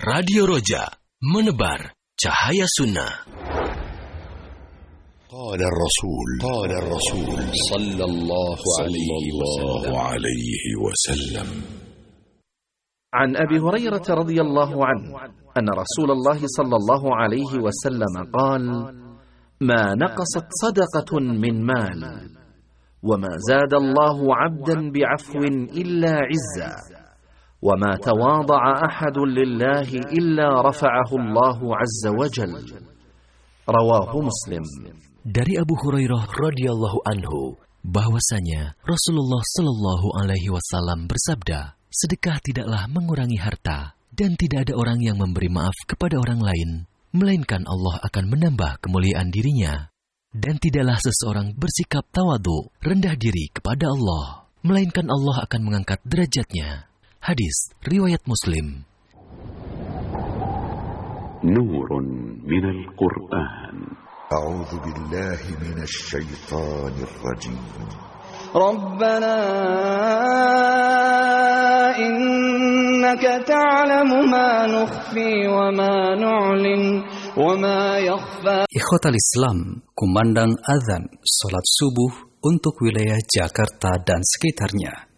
Radio Roja, menebar cahaya sunnah. قال الرسول صلى الله عليه وسلم عن أبي هريرة رضي الله عنه أن رسول الله صلى الله عليه وسلم قال: ما نقصت صدقة من مال، وما زاد الله عبدا بعفو إلا عزا، وما تواضع أحد لله إلا رفعه الله عز وجل. رواه مسلم. Dari Abu Hurairah radhiyallahu anhu bahwasanya Rasulullah sallallahu alaihi wasallam bersabda, sedekah tidaklah mengurangi harta, dan tidak ada orang yang memberi maaf kepada orang lain, melainkan Allah akan menambah kemuliaan dirinya. Dan tidaklah seseorang bersikap tawadhu, rendah diri kepada Allah, melainkan Allah akan mengangkat derajatnya. Hadis riwayat Muslim. Nurun minal Qur'an. أعوذ بالله من الشيطان الرجيم ربنا إنك تعلم ما نخفي وما نعلن وما يخفى. Ikhwatal Islam, kumandang azan salat subuh untuk wilayah Jakarta dan sekitarnya.